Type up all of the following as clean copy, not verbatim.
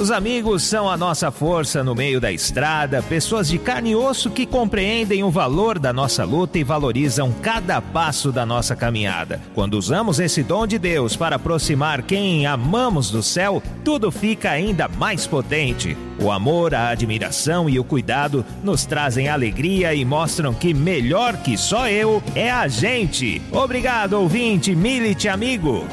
Os amigos são a nossa força no meio da estrada, pessoas de carne e osso que compreendem o valor da nossa luta e valorizam cada passo da nossa caminhada. Quando usamos esse dom de Deus para aproximar quem amamos do céu, tudo fica ainda mais potente. O amor, a admiração e o cuidado nos trazem alegria e mostram que melhor que só eu é a gente. Obrigado, ouvinte, milite amigo.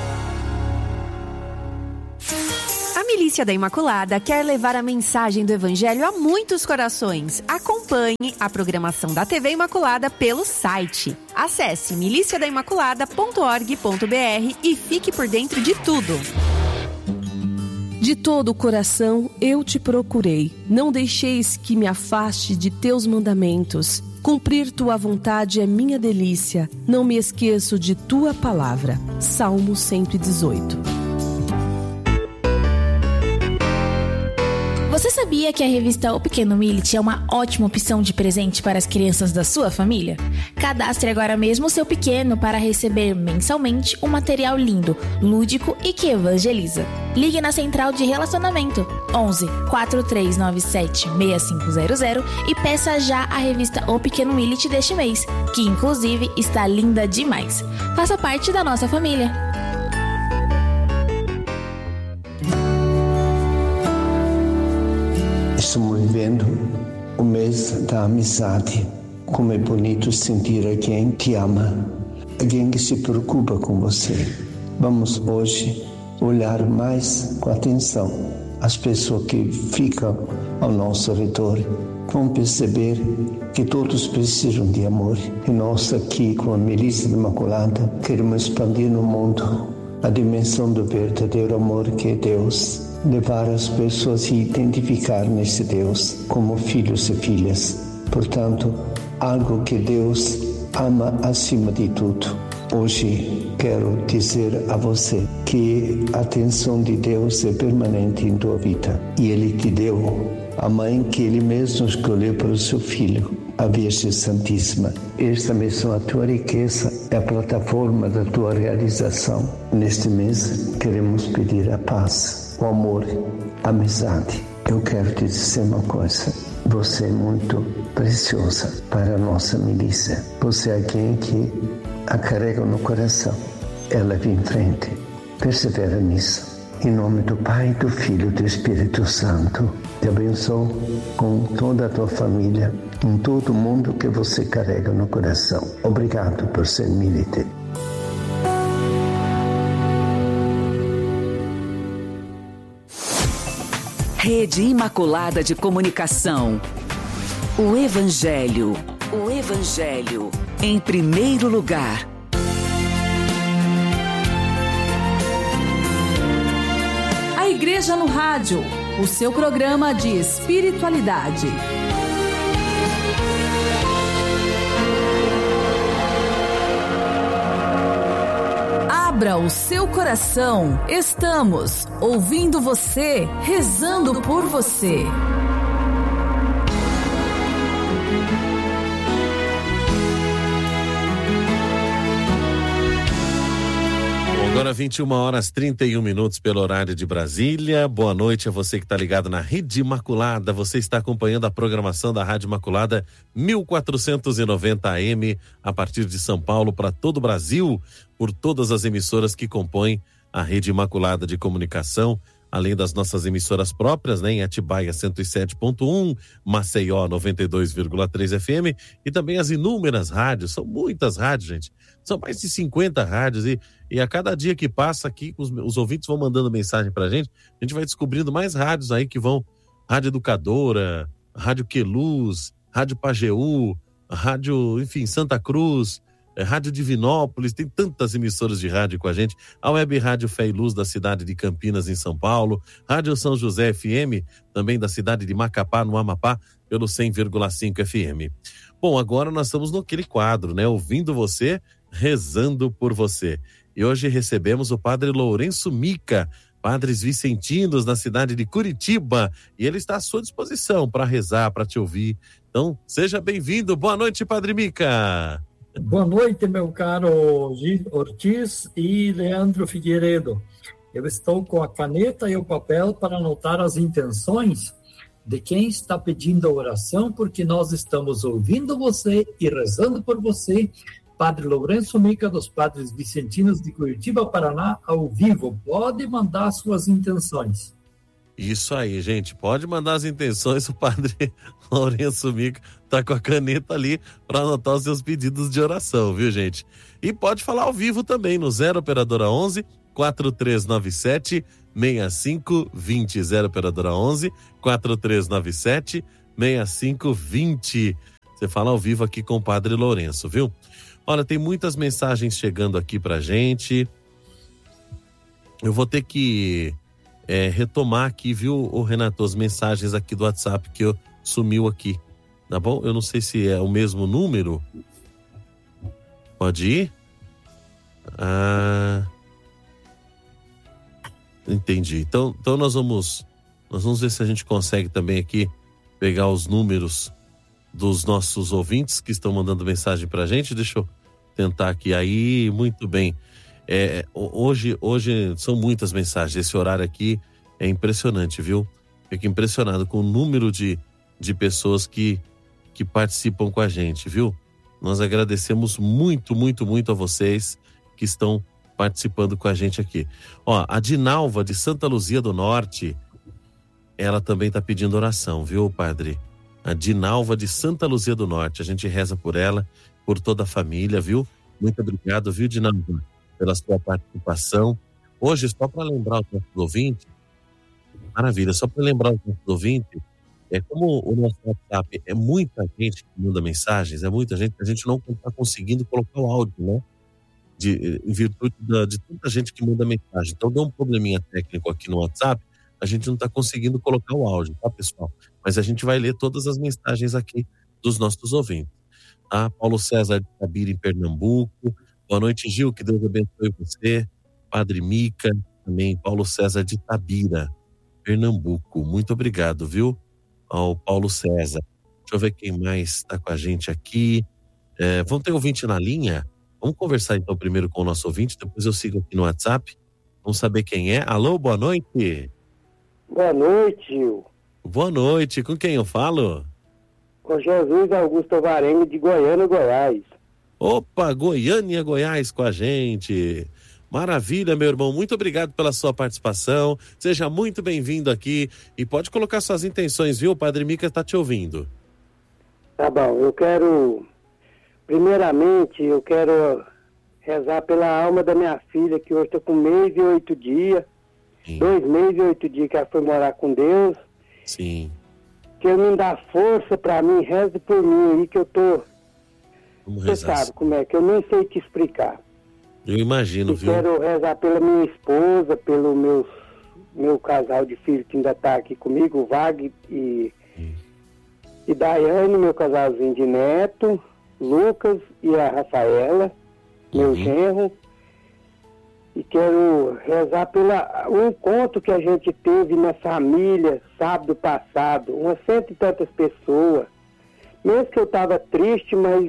A Milícia da Imaculada quer levar a mensagem do Evangelho a muitos corações. Acompanhe a programação da TV Imaculada pelo site. Acesse miliciadaimaculada.org.br e fique por dentro de tudo. De todo o coração eu te procurei. Não deixeis que me afaste de teus mandamentos. Cumprir tua vontade é minha delícia. Não me esqueço de tua palavra. Salmo 118. Você sabia que a revista O Pequeno Millet é uma ótima opção de presente para as crianças da sua família? Cadastre agora mesmo o seu pequeno para receber mensalmente um material lindo, lúdico e que evangeliza. Ligue na Central de Relacionamento 11 4397 6500 e peça já a revista O Pequeno Millet deste mês, que inclusive está linda demais. Faça parte da nossa família. Estamos vivendo o mês da amizade. Como é bonito sentir alguém que te ama, alguém que se preocupa com você. Vamos hoje olhar mais com atenção as pessoas que ficam ao nosso redor. Vamos perceber que todos precisam de amor. E nós aqui com a Milícia da Imaculada queremos expandir no mundo a dimensão do verdadeiro amor que é Deus. Levar as pessoas a se identificar nesse Deus como filhos e filhas. Portanto, algo que Deus ama acima de tudo. Hoje quero dizer a você que a atenção de Deus é permanente em tua vida. E Ele te deu a mãe que Ele mesmo escolheu para o seu filho, a Virgem Santíssima. Esta mesmo é a tua riqueza, é a plataforma da tua realização. Neste mês queremos pedir a paz, o amor, a amizade. Eu quero te dizer uma coisa. Você é muito preciosa para a nossa milícia. Você é alguém que a carrega no coração. Ela vem em frente. Persevera nisso. Em nome do Pai, do Filho e do Espírito Santo. Te abençoo com toda a tua família, em todo o mundo que você carrega no coração. Obrigado por ser milite. Rede Imaculada de Comunicação. O Evangelho. O Evangelho. Em primeiro lugar. A Igreja no Rádio. O seu programa de espiritualidade. Abra o seu coração. Estamos ouvindo você, rezando por você. Agora 21h31 pelo horário de Brasília. Boa noite a você que está ligado na Rede Imaculada. Você está acompanhando a programação da Rádio Imaculada 1490 AM a partir de São Paulo para todo o Brasil, por todas as emissoras que compõem a Rede Imaculada de Comunicação, além das nossas emissoras próprias, né, em Atibaia 107.1, Maceió 92,3 FM e também as inúmeras rádios. São muitas rádios, gente. São mais de 50 rádios e a cada dia que passa aqui, os ouvintes vão mandando mensagem pra gente, a gente vai descobrindo mais rádios aí que vão, Rádio Educadora, Rádio Queluz, Rádio Pajeú, Rádio, enfim, Santa Cruz, Rádio Divinópolis, tem tantas emissoras de rádio com a gente, a Web Rádio Fé e Luz da cidade de Campinas, em São Paulo, Rádio São José FM, também da cidade de Macapá, no Amapá, pelo 100,5 FM. Bom, agora nós estamos naquele quadro, né, ouvindo você, rezando por você. E hoje recebemos o Padre Lourenço Mica, Padres Vicentinos, na cidade de Curitiba, e ele está à sua disposição para rezar, para te ouvir. Então, seja bem-vindo. Boa noite, Padre Mica. Boa noite, meu caro Gil Ortiz e Leandro Figueiredo. Eu estou com a caneta e o papel para anotar as intenções de quem está pedindo a oração, porque nós estamos ouvindo você e rezando por você. Padre Lourenço Mica, dos Padres Vicentinos de Curitiba, Paraná, ao vivo. Pode mandar suas intenções. Isso aí, gente. Pode mandar as intenções. O Padre Lourenço Mica tá com a caneta ali para anotar os seus pedidos de oração, viu, gente? E pode falar ao vivo também no 0 Operadora 11 4397 6520. 0 Operadora 11 4397 6520. Você fala ao vivo aqui com o Padre Lourenço, viu? Olha, tem muitas mensagens chegando aqui pra gente. Eu vou ter que retomar aqui, viu, Renato, as mensagens aqui do WhatsApp que sumiu aqui, tá bom? Eu não sei se é o mesmo número. Pode ir? Entendi. Então nós vamos ver se a gente consegue também aqui pegar os números dos nossos ouvintes que estão mandando mensagem pra gente. Deixa eu tentar aqui. Aí, muito bem. Hoje são muitas mensagens. Esse horário aqui é impressionante, viu? Fico impressionado com o número de pessoas que participam com a gente, viu? Nós agradecemos muito, muito, muito a vocês que estão participando com a gente aqui. Ó, a Dinalva de Santa Luzia do Norte, ela também está pedindo oração, viu, padre? A Dinalva de Santa Luzia do Norte, a gente reza por ela, por toda a família, viu? Muito obrigado, viu, Dinalva, pela sua participação. Hoje, só para lembrar os nossos ouvintes, maravilha, só para lembrar os nossos ouvintes, como o nosso WhatsApp é muita gente que manda mensagens, é muita gente, a gente não está conseguindo colocar o áudio, né? Em virtude de tanta gente que manda mensagem. Então deu um probleminha técnico aqui no WhatsApp, a gente não está conseguindo colocar o áudio, tá, pessoal? Mas a gente vai ler todas as mensagens aqui dos nossos ouvintes, tá? Paulo César de Tabira, em Pernambuco. Boa noite, Gil, que Deus abençoe você. Padre Mica, também Paulo César de Tabira, Pernambuco. Muito obrigado, viu, ao Paulo César. Deixa eu ver quem mais está com a gente aqui. Vamos ter ouvinte na linha? Vamos conversar então primeiro com o nosso ouvinte, depois eu sigo aqui no WhatsApp. Vamos saber quem é. Alô, boa noite. Boa noite, Gil. Boa noite, com quem eu falo? Com Jesus Augusto Varenga, de Goiânia, Goiás. Opa, Goiânia, Goiás com a gente. Maravilha, meu irmão, muito obrigado pela sua participação. Seja muito bem-vindo aqui e pode colocar suas intenções, viu? O Padre Mica está te ouvindo. Tá bom, primeiramente, eu quero rezar pela alma da minha filha, que hoje está com 1 mês e 8 dias. Sim. 2 meses e 8 dias que ela foi morar com Deus. Sim. Que ele me dá força pra mim, reze por mim aí, que eu tô... Você sabe como é, que eu nem sei te explicar. Eu imagino, viu? Quero rezar pela minha esposa, pelo meu casal de filhos que ainda tá aqui comigo, o Vag e Daiane, meu casalzinho de neto, Lucas e a Rafaela, meu genro. E quero rezar pelo encontro que a gente teve na família sábado passado, umas 100 e tantas pessoas. Mesmo que eu estava triste, mas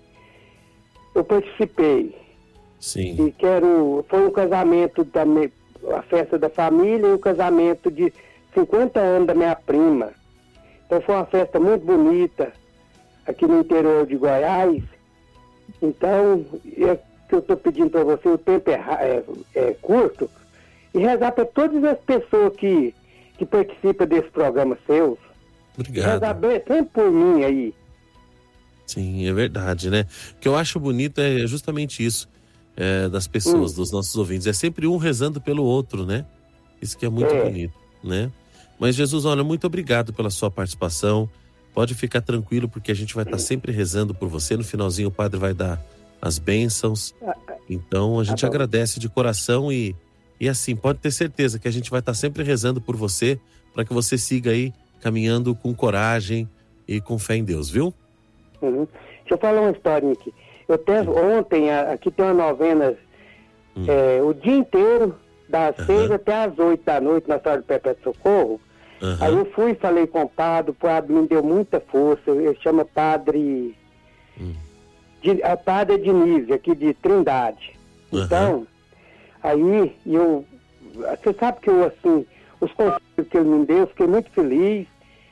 eu participei. Sim. E foi um casamento, a festa da família e o casamento de 50 anos da minha prima. Então foi uma festa muito bonita aqui no interior de Goiás. Então, que eu estou pedindo para você, o tempo é curto, e rezar para todas as pessoas que participam desse programa seu. Obrigado. Rezar bem, sempre por mim aí. Sim, é verdade, né? O que eu acho bonito é justamente isso, das pessoas, dos nossos ouvintes. É sempre um rezando pelo outro, né? Isso que é muito bonito, né? Mas Jesus, olha, muito obrigado pela sua participação. Pode ficar tranquilo, porque a gente vai estar sempre rezando por você. No finalzinho o padre vai dar as bênçãos. Então a gente agradece de coração e assim, pode ter certeza que a gente vai estar sempre rezando por você, para que você siga aí caminhando com coragem e com fé em Deus, viu? Uhum. Deixa eu falar uma historinha aqui. Ontem, aqui tem uma novena o dia inteiro, das 6 até as 8 da noite, na Senhora do Perpétuo Socorro. Aí eu fui e falei com o padre me deu muita força. Ele chama Padre a Padre Diniz, aqui de Trindade. Então, aí eu você sabe que eu, assim, os conselhos que ele me deu, eu fiquei muito feliz.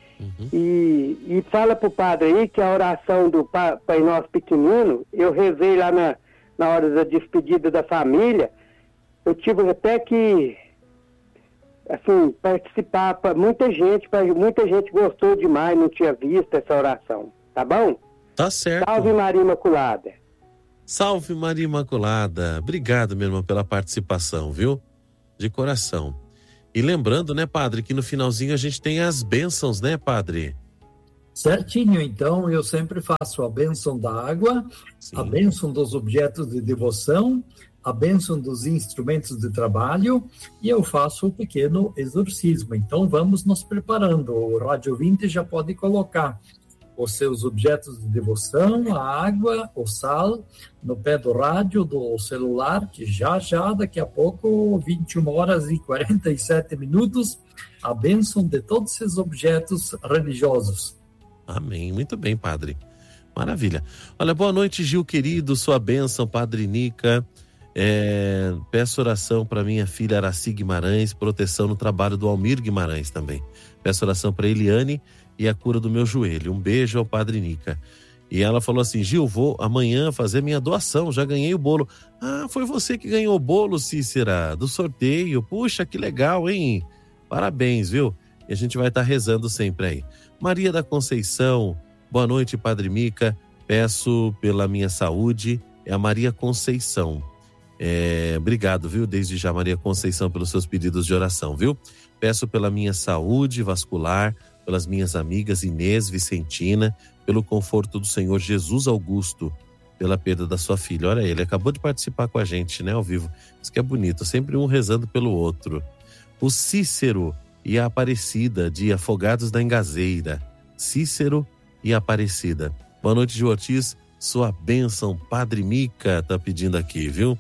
E fala pro padre aí que a oração do Pai Nosso Pequenino, eu rezei lá na hora da despedida da família. Eu tive até que, assim, participar para muita gente gostou demais, não tinha visto essa oração, tá bom? Tá certo. Salve Maria Imaculada. Salve Maria Imaculada. Obrigado, meu irmão, pela participação, viu? De coração. E lembrando, né, padre, que no finalzinho a gente tem as bênçãos, né, padre? Certinho, então eu sempre faço a bênção da água, sim, a bênção dos objetos de devoção, a bênção dos instrumentos de trabalho e eu faço o pequeno exorcismo. Então vamos nos preparando. O Rádio 20 já pode colocar os seus objetos de devoção, a água, o sal, no pé do rádio, do celular, que já, daqui a pouco, 21 horas e 47 minutos, a bênção de todos esses objetos religiosos. Amém. Muito bem, padre. Maravilha. Olha, boa noite, Gil querido, sua bênção, Padre Nica. Peço oração para minha filha Araci Guimarães, proteção no trabalho do Almir Guimarães também. Peço oração para Eliane e a cura do meu joelho. Um beijo ao Padre Nica. E ela falou assim: Gil, vou amanhã fazer minha doação, já ganhei o bolo. Ah, foi você que ganhou o bolo, Cícera, do sorteio. Puxa, que legal, hein? Parabéns, viu? E a gente vai estar rezando sempre aí. Maria da Conceição, boa noite, Padre Mica. Peço pela minha saúde, é a Maria Conceição. Obrigado, viu? Desde já, Maria Conceição, pelos seus pedidos de oração, viu? Peço pela minha saúde vascular, pelas minhas amigas Inês, Vicentina, pelo conforto do Senhor Jesus Augusto, pela perda da sua filha. Olha, ele acabou de participar com a gente, né, ao vivo. Isso que é bonito, sempre um rezando pelo outro. O Cícero e a Aparecida, de Afogados da Engazeira. Cícero e Aparecida. Boa noite, Gil Ortiz. Sua bênção, Padre Mica, tá pedindo aqui, viu?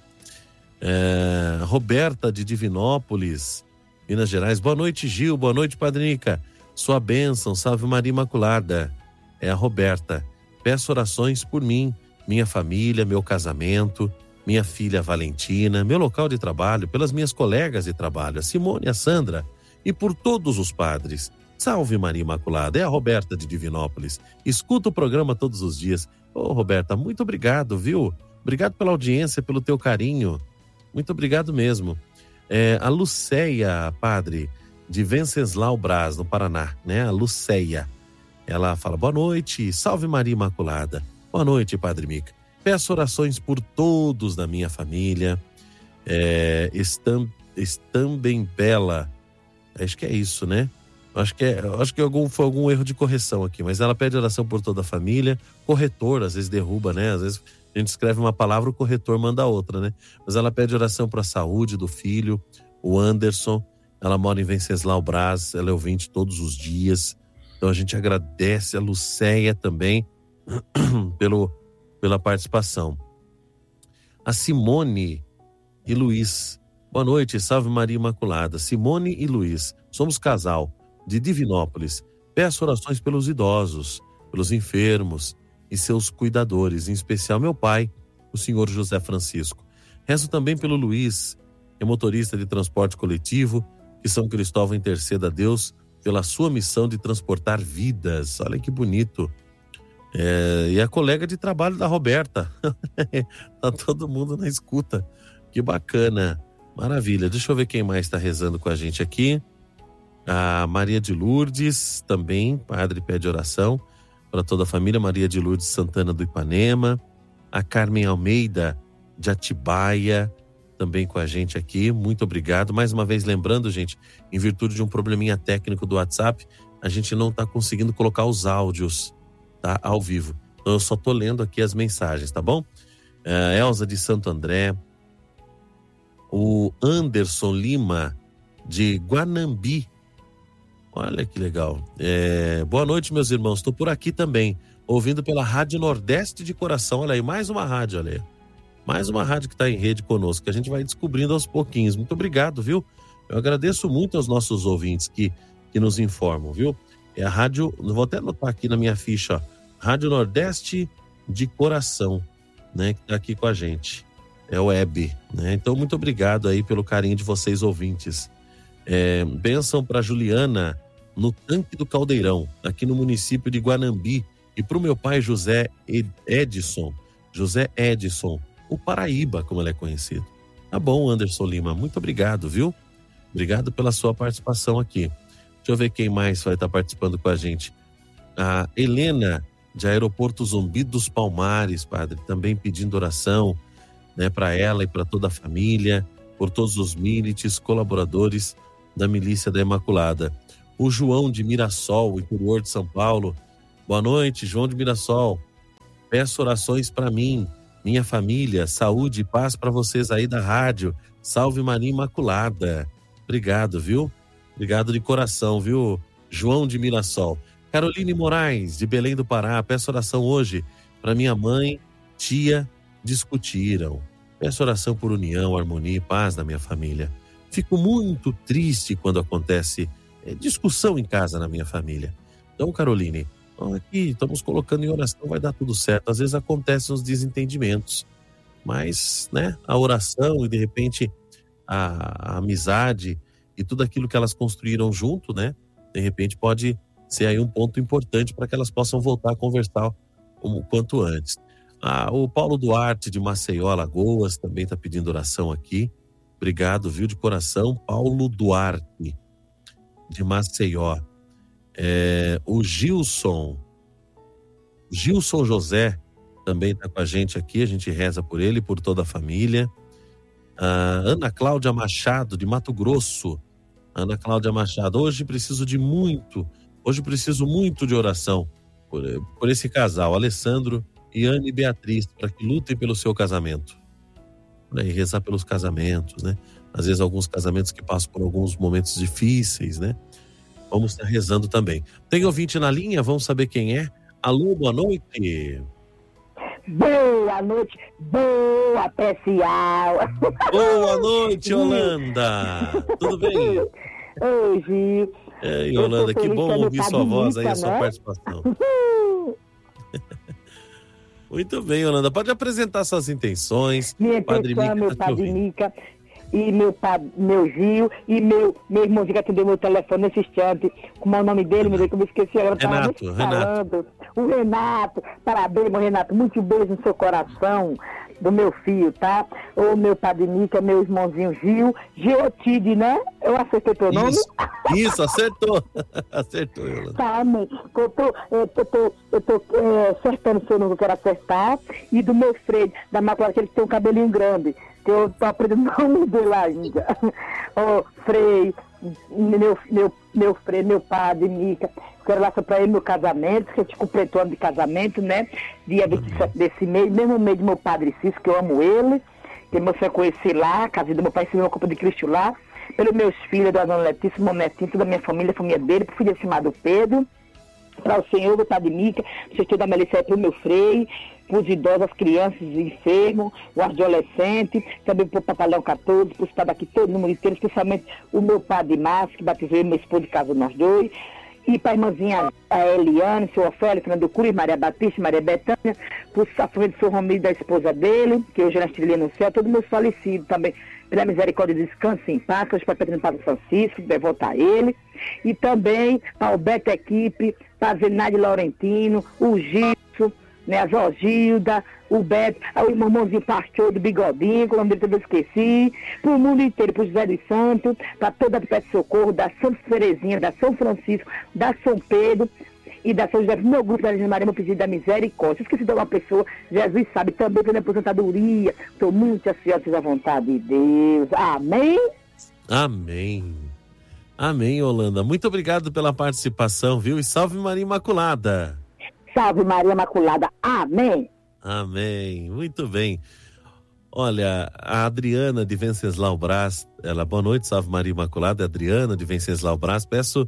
Roberta, de Divinópolis, Minas Gerais. Boa noite, Gil. Boa noite, Padre Mica. Sua bênção, salve Maria Imaculada. É a Roberta. Peço orações por mim, minha família, meu casamento, minha filha Valentina, meu local de trabalho, pelas minhas colegas de trabalho, a Simone e a Sandra, e por todos os padres. Salve Maria Imaculada. É a Roberta de Divinópolis. Escuta o programa todos os dias. Ô, Roberta, muito obrigado, viu? Obrigado pela audiência, pelo teu carinho. Muito obrigado mesmo. A Lucéia, padre, de Venceslau Braz, no Paraná, né? A Lucéia. Ela fala: boa noite, salve Maria Imaculada. Boa noite, Padre Mica. Peço orações por todos da minha família. Estambem Bela. Acho que é isso, né? Acho que foi algum erro de correção aqui, mas ela pede oração por toda a família. Corretor, às vezes derruba, né? Às vezes a gente escreve uma palavra, o corretor manda outra, né? Mas ela pede oração para a saúde do filho, o Anderson. Ela mora em Venceslau Braz, ela é ouvinte todos os dias. Então a gente agradece a Lucéia também pela participação. A Simone e Luiz. Boa noite, salve Maria Imaculada. Simone e Luiz, somos casal de Divinópolis. Peço orações pelos idosos, pelos enfermos e seus cuidadores, em especial meu pai, o senhor José Francisco. Rezo também pelo Luiz, que é motorista de transporte coletivo, que São Cristóvão interceda a Deus pela sua missão de transportar vidas. Olha que bonito. E a colega de trabalho da Roberta. Tá todo mundo na escuta. Que bacana. Maravilha. Deixa eu ver quem mais está rezando com a gente aqui. A Maria de Lourdes também, padre pede oração para toda a família. Maria de Lourdes Santana do Ipanema. A Carmen Almeida de Atibaia também com a gente aqui. Muito obrigado. Mais uma vez lembrando, gente, em virtude de um probleminha técnico do WhatsApp, a gente não está conseguindo colocar os áudios, tá, ao vivo. Então eu só tô lendo aqui as mensagens, tá bom? Elza de Santo André. O Anderson Lima de Guanambi. Olha que legal. Boa noite, meus irmãos. Estou por aqui também, ouvindo pela Rádio Nordeste de Coração. Olha aí, mais uma rádio, olha aí. Mais uma rádio que está em rede conosco, que a gente vai descobrindo aos pouquinhos. Muito obrigado, viu? Eu agradeço muito aos nossos ouvintes que nos informam, viu? É a rádio, vou até anotar aqui na minha ficha, ó, Rádio Nordeste de Coração, né? Que está aqui com a gente. web, né? Então, muito obrigado aí pelo carinho de vocês, ouvintes. Bênção para Juliana, no Tanque do Caldeirão, aqui no município de Guanambi, e para o meu pai José Edson, o Paraíba, como ele é conhecido. Tá bom, Anderson Lima, muito obrigado, viu? Obrigado pela sua participação aqui. Deixa eu ver quem mais vai estar participando com a gente. A Helena, de Aeroporto Zumbi dos Palmares, padre, também pedindo oração, né, para ela e para toda a família, por todos os milites, colaboradores da Milícia da Imaculada. O João de Mirassol, interior de São Paulo. Boa noite, João de Mirassol. Peço orações para mim, minha família, saúde e paz para vocês aí da rádio. Salve Maria Imaculada. Obrigado, viu? Obrigado de coração, viu, João de Mirassol. Caroline Moraes, de Belém do Pará. Peço oração hoje para minha mãe, tia, discutiram. Peço oração por união, harmonia e paz na minha família. Fico muito triste quando acontece discussão em casa na minha família. Então, Caroline, aqui estamos colocando em oração, vai dar tudo certo. Às vezes acontecem os desentendimentos, mas, né, a oração e de repente a amizade e tudo aquilo que elas construíram junto, né, de repente pode ser aí um ponto importante para que elas possam voltar a conversar o quanto antes. O Paulo Duarte, de Maceió, Alagoas, também está pedindo oração aqui. Obrigado, viu, de coração. Paulo Duarte, de Maceió. O Gilson José também está com a gente aqui. A gente reza por ele e por toda a família. Ana Cláudia Machado, de Mato Grosso. Ana Cláudia Machado, hoje preciso muito de oração por esse casal, Alessandro e Anne Beatriz, para que lutem pelo seu casamento. E rezar pelos casamentos, né? Às vezes alguns casamentos que passam por alguns momentos difíceis, né? Vamos estar rezando também. Tem ouvinte na linha? Vamos saber quem é. Alô, boa noite. Boa noite, boa especial. Boa noite, Yolanda. Tudo bem? Oi, Gil. Yolanda, que bom ouvir sua voz aí, a sua participação. Muito bem, Yolanda. Pode apresentar suas intenções. Minha intenção, meu Padre Mica, e meu Gil, e meu irmãozinho que atendeu meu telefone nesse instante. Como é o nome dele, meu Deus, que eu me esqueci agora. Renato. O Renato. Parabéns, meu Renato. Muito beijo no seu coração, do meu filho, tá? O meu Padre Mica, meu irmãozinho Gil. Geotide, né? Eu acertei teu nome? Isso, acertou. Acertou, Yolanda. Tá, amém. Eu tô acertando o seu nome que eu quero acertar. E do meu freio, da Imaculada, que ele tem um cabelinho grande. Que eu tô aprendendo o nome dele ainda. Frei, meu Frei, meu Padre Mica. Quero lá para ele meu casamento, que a gente completou ano de casamento, né? Dia 27 desse mês, mesmo mês do meu Padre Cício, que eu amo ele. Que eu conheci lá, a casa do meu pai, ensinou a Copa de Cristo lá. Pelos meus filhos, da Dona Letícia, meu netinho, toda a minha família, a família dele, pro filho chamado Pedro. Para o senhor, meu Padre Mica, o senhor da Melissa, para o meu Frei, para os idosos, as crianças, os enfermos, os adolescentes, também para o Papai Leão 14, para o estado aqui todo, no mundo inteiro, especialmente o meu Padre Márcio, que batizou eu e meu esposo de casa, nós dois, e para a irmãzinha a Eliane, seu Ofélio, Fernando Cruz, Maria Batista, Maria Betânia, para a família do seu Romildo, da esposa dele, que hoje nós tivemos no céu, todos meus falecidos também, pela misericórdia e descanso em paz, que hoje para o Padre Francisco, devoto a ele, e também para o Beto Equipe, para a Zenaide Laurentino, o Gilson, né, a Jorgilda, o Beto, o irmãozinho pastor do Bigodinho, que o nome dele eu esqueci, para o mundo inteiro, para o José dos Santos, para toda a Pé de Socorro, da Santa Terezinha, da São Francisco, da São Pedro e da São José, meu grupo da Virgem Maria, meu pedido da misericórdia. Se esqueci de alguma pessoa, Jesus sabe, também pela aposentadoria, estou muito ansiosa à vontade de Deus. Amém? Amém. Amém, Yolanda. Muito obrigado pela participação, viu? E salve Maria Imaculada. Salve Maria Imaculada. Amém. Amém. Muito bem. Olha, a Adriana de Venceslau Brás, boa noite, salve Maria Imaculada. Adriana de Venceslau Brás, peço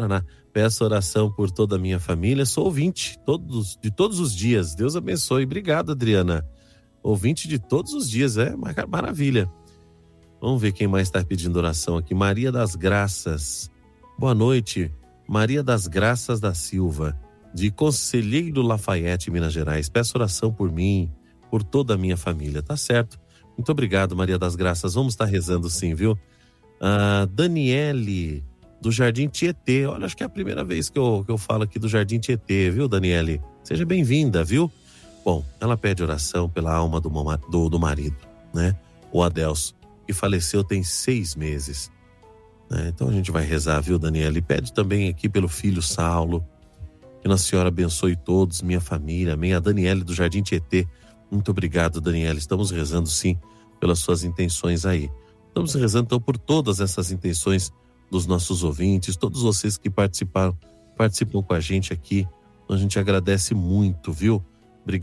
oração por toda a minha família. Sou ouvinte de todos os dias. Deus abençoe. Obrigado, Adriana. Ouvinte de todos os dias, maravilha. Vamos ver quem mais está pedindo oração aqui. Maria das Graças. Boa noite. Maria das Graças da Silva, de Conselheiro Lafayette, Minas Gerais. Peço oração por mim, por toda a minha família. Tá certo. Muito obrigado, Maria das Graças. Vamos estar rezando sim, viu? Daniele, do Jardim Tietê. Olha, acho que é a primeira vez que eu falo aqui do Jardim Tietê, viu, Daniele? Seja bem-vinda, viu? Bom, ela pede oração pela alma do marido, né? O Adelso, que faleceu tem 6 meses. Né? Então a gente vai rezar, viu, Daniele? Pede também aqui pelo filho Saulo, que Nossa Senhora abençoe todos, minha família, amém. A Daniele do Jardim Tietê. Muito obrigado, Daniele. Estamos rezando sim pelas suas intenções aí. Estamos rezando então por todas essas intenções dos nossos ouvintes, todos vocês que participam com a gente aqui. A gente agradece muito, viu?